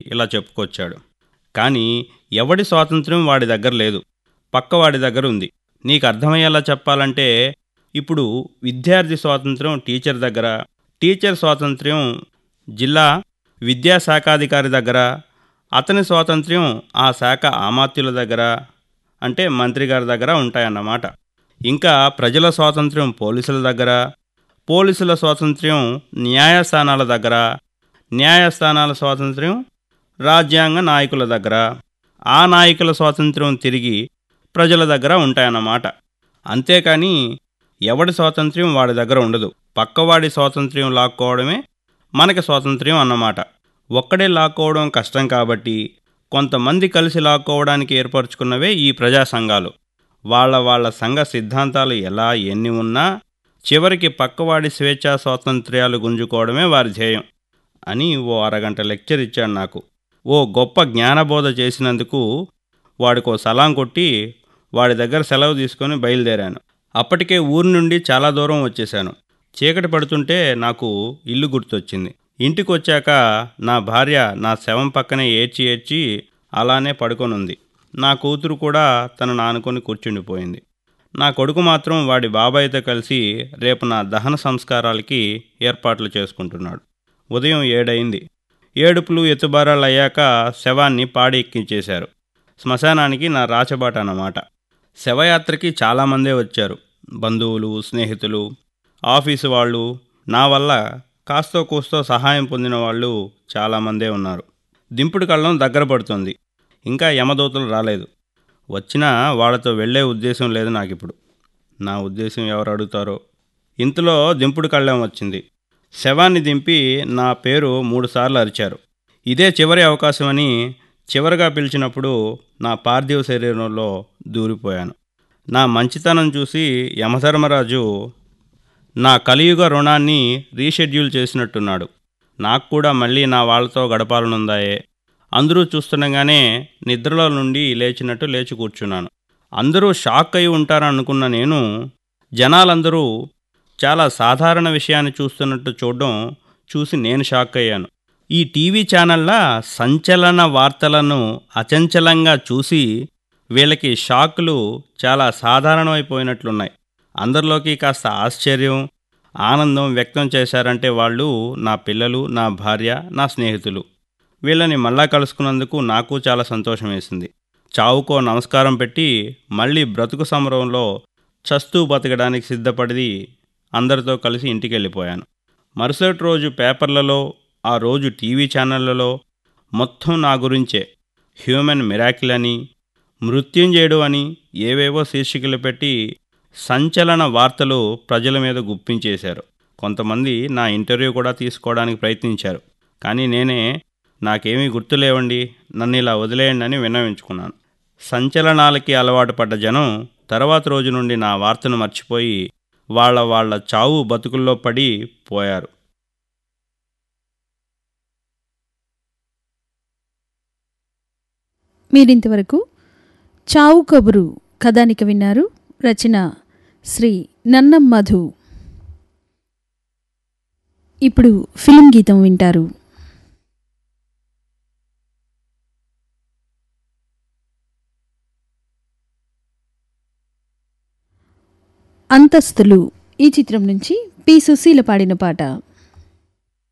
ఇలా చెప్పుకొచ్చాడు. కానీ ఎవడి స్వాతంత్ర్యం వాడి దగ్గర లేదు, పక్కవాడి దగ్గర ఉంది. నీకు అర్థమయ్యేలా చెప్పాలంటే ఇప్పుడు విద్యార్థి స్వాతంత్ర్యం టీచర్ దగ్గర, టీచర్ స్వాతంత్ర్యం జిల్లా విద్యాశాఖాధికారి దగ్గర, అతని స్వాతంత్ర్యం ఆ శాఖ అమాత్యుల దగ్గర అంటే మంత్రి గారి దగ్గర ఉంటాయన్నమాట. ఇంకా ప్రజల స్వాతంత్ర్యం పోలీసుల దగ్గర, పోలీసుల స్వాతంత్ర్యం న్యాయస్థానాల దగ్గర, న్యాయస్థానాల స్వాతంత్ర్యం రాజ్యాంగ నాయకుల దగ్గర, ఆ నాయకుల స్వాతంత్ర్యం తిరిగి ప్రజల దగ్గర ఉంటాయన్నమాట. అంతేకాని ఎవడి స్వాతంత్ర్యం వాడి దగ్గర ఉండదు. పక్కవాడి స్వాతంత్ర్యం లాక్కోవడమే మనకి స్వాతంత్ర్యం అన్నమాట. ఒక్కడే లాక్కోవడం కష్టం కాబట్టి కొంతమంది కలిసి లాక్కోవడానికి ఏర్పరచుకున్నవే ఈ ప్రజా సంఘాలు. వాళ్ళ సంఘ సిద్ధాంతాలు ఎలా ఎన్ని ఉన్నా చివరికి పక్కవాడి స్వేచ్ఛా స్వాతంత్ర్యాలు గుంజుకోవడమే వారి ధ్యేయం అని ఓ అరగంట లెక్చర్ ఇచ్చాడు నాకు. ఓ గొప్ప జ్ఞానబోధ చేసినందుకు వాడికో సలాం కొట్టి వాడి దగ్గర సెలవు తీసుకొని బయలుదేరాను. అప్పటికే ఊరి నుండి చాలా దూరం వచ్చేశాను. చీకటి పడుతుంటే నాకు ఇల్లు గుర్తొచ్చింది. ఇంటికి వచ్చాక నా భార్య నా శవం పక్కనే ఏడ్చి ఏడ్చి అలానే పడుకొనుంది. నా కూతురు కూడా తనను ఆనుకొని కూర్చుండిపోయింది. నా కొడుకు మాత్రం వాడి బాబాయ్తో కలిసి రేపు నా దహన సంస్కారాలకి ఏర్పాట్లు చేసుకుంటున్నాడు. ఉదయం 7 అయింది. ఏడుపులు ఎత్తుబారాలు అయ్యాక శవాన్ని పాడి ఎక్కించేశారు. శ్మశానానికి నా రాచబాట అన్నమాట. శవయాత్రకి చాలామందే వచ్చారు. బంధువులు, స్నేహితులు, ఆఫీసు వాళ్ళు, నా వల్ల కాస్తో కూస్తో సహాయం పొందిన వాళ్ళు చాలామందే ఉన్నారు. దింపుడు కళ్ళం దగ్గర పడుతుంది. ఇంకా యమదూతలు రాలేదు. వచ్చినా వాళ్ళతో వెళ్ళే ఉద్దేశం లేదు నాకిప్పుడు. నా ఉద్దేశం ఎవరు అడుగుతారో. ఇంతలో దింపుడు కళ్ళం వచ్చింది. శవాన్ని దింపి నా పేరు 3 సార్లు అరిచారు. ఇదే చివరి అవకాశమని చివరిగా పిలిచినప్పుడు నా పార్థివ శరీరంలో దూరిపోయాను. నా మంచితనం చూసి యమధర్మరాజు నా కలియుగ రుణాన్ని రీషెడ్యూల్ చేసినట్టున్నాడు. నాకు కూడా మళ్ళీ నా వాళ్ళతో గడపాలనుందాయే. అందరూ చూస్తుండగానే నిద్రలో నుండి లేచినట్టు లేచి కూర్చున్నాను. అందరూ షాక్ అయి ఉంటారనుకున్న నేను జనాలందరూ చాలా సాధారణ విషయాన్ని చూస్తున్నట్టు చూసి నేను షాక్ అయ్యాను. ఈ టీవీ ఛానళ్ళ సంచలన వార్తలను అచంచలంగా చూసి వీళ్ళకి షాకులు చాలా సాధారణమైపోయినట్లున్నాయి. అందరిలోకి కాస్త ఆశ్చర్యం, ఆనందం వ్యక్తం చేశారంటే వాళ్ళు నా పిల్లలు, నా భార్య, నా స్నేహితులు. వీళ్ళని మళ్ళా కలుసుకున్నందుకు నాకు చాలా సంతోషం వేసింది. చావుకో నమస్కారం పెట్టి మళ్ళీ బ్రతుకు సమరంలో చస్తూ బతకడానికి సిద్ధపడి అందరితో కలిసి ఇంటికి వెళ్ళిపోయాను. మరుసటి రోజు పేపర్లలో, ఆ రోజు టీవీ ఛానళ్లలో మొత్తం నా గురించే హ్యూమన్ మిరాకిల్ అని, మృత్యుంజయుడు అని ఏవేవో శీర్షికలు పెట్టి సంచలన వార్తలు ప్రజల మీద గుప్పించేశారు. కొంతమంది నా ఇంటర్వ్యూ కూడా తీసుకోవడానికి ప్రయత్నించారు. కానీ నాకేమీ గుర్తులేవండి, నన్ను ఇలా వదిలేయండి అని విన్నవించుకున్నాను. సంచలనాలకి అలవాటు పడ్డ జనం తర్వాత రోజు నుండి నా వార్తను మర్చిపోయి వాళ్ళ చావు బతుకుల్లో పడి పోయారు. మీరింతవరకు చావు కబురు కథానిక విన్నారు. రచన శ్రీ నన్నం మధు. ఇప్పుడు ఫిలిం గీతం వింటారు. అంతస్తులు ఈ చిత్రం నుంచి పి. సుశీల పాడిన పాట.